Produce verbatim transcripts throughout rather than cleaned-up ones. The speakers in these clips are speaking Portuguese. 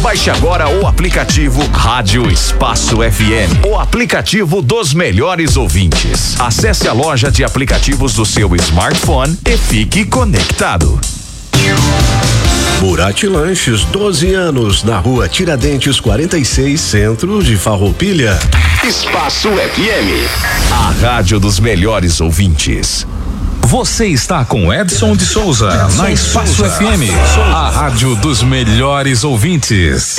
Baixe agora o aplicativo Rádio Espaço F M, o aplicativo dos melhores ouvintes. Acesse a loja de aplicativos do seu smartphone e fique conectado. Murati Lanches, doze anos, na rua Tiradentes quarenta e seis, centro de Farroupilha. Espaço F M, a rádio dos melhores ouvintes. Você está com Edson de Souza, Edson na Espaço Souza. F M, a rádio dos melhores ouvintes.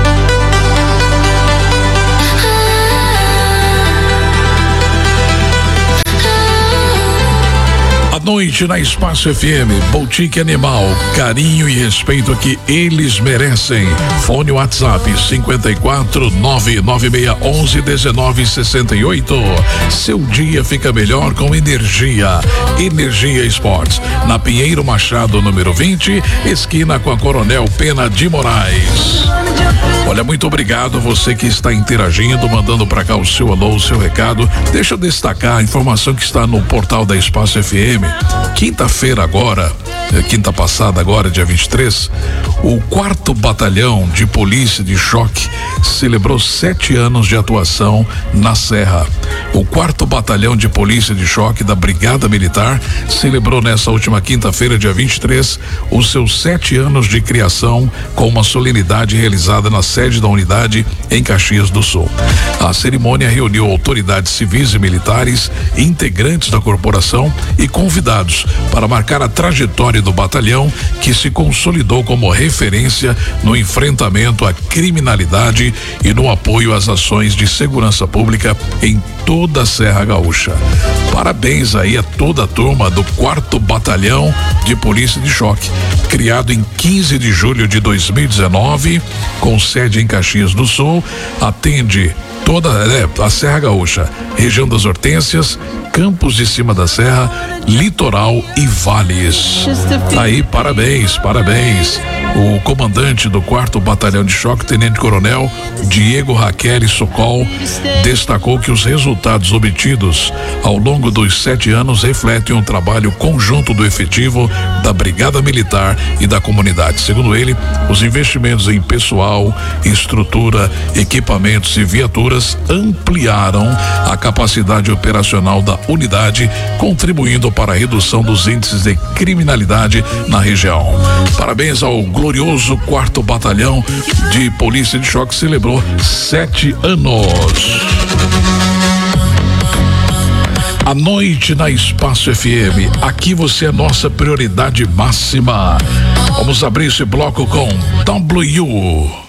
Noite na Espaço F M, Boutique Animal, carinho e respeito que eles merecem. Fone WhatsApp cinquenta e quatro, nove nove seis onze, dezenove sessenta e oito. Seu dia fica melhor com energia. Energia Esportes, na Pinheiro Machado, número vinte, esquina com a Coronel Pena de Moraes. Olha, muito obrigado você que está interagindo, mandando para cá o seu alô, o seu recado. Deixa eu destacar a informação que está no portal da Espaço F M. Quinta-feira agora, quinta passada agora, dia vinte e três, o quarto Batalhão de Polícia de Choque celebrou sete anos de atuação na Serra. O quarto Batalhão de Polícia de Choque da Brigada Militar celebrou nessa última quinta-feira, dia vinte e três, os seus sete anos de criação com uma solenidade realizada na sede da unidade em Caxias do Sul. A cerimônia reuniu autoridades civis e militares, integrantes da corporação e convidados para marcar a trajetória do batalhão, que se consolidou como referência no enfrentamento à criminalidade e no apoio às ações de segurança pública em toda a Serra Gaúcha. Parabéns aí a toda a turma do quarto Batalhão de Polícia de Choque, criado em quinze de julho de dois mil e dezenove, com sede em Caxias do Sul, atende toda é, a Serra Gaúcha, região das Hortênsias, Campos de Cima da Serra, Litoral e Vales. Aí, parabéns, parabéns. O comandante do quarto Batalhão de Choque, Tenente Coronel Diego Raquel Socol, destacou que os resultados obtidos ao longo dos sete anos refletem um trabalho conjunto do efetivo da Brigada Militar e da comunidade. Segundo ele, os investimentos em pessoal, estrutura, equipamentos e viaturas ampliaram a capacidade operacional da unidade, contribuindo para a redução dos índices de criminalidade na região. Parabéns ao glorioso quarto Batalhão de Polícia de Choque, celebrou sete anos. A noite na Espaço F M, aqui você é nossa prioridade máxima. Vamos abrir esse bloco com W.